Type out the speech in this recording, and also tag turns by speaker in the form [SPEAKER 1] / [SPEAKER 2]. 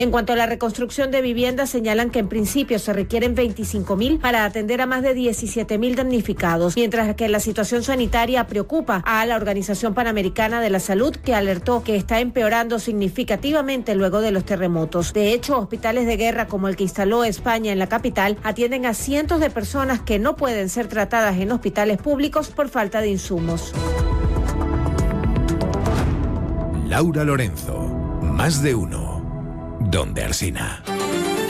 [SPEAKER 1] En cuanto a la reconstrucción de viviendas, señalan que en principio se requieren 25.000 para atender a más de 17.000 damnificados, mientras que la situación sanitaria preocupa a la Organización Panamericana de la Salud, que alertó que está empeorando significativamente luego de los terremotos. De hecho, hospitales de guerra como el que instaló España en la capital atienden a cientos de personas que no pueden ser tratadas en hospitales públicos por falta de insumos.
[SPEAKER 2] Laura Lorenzo, Más de Uno. Donde Alsina.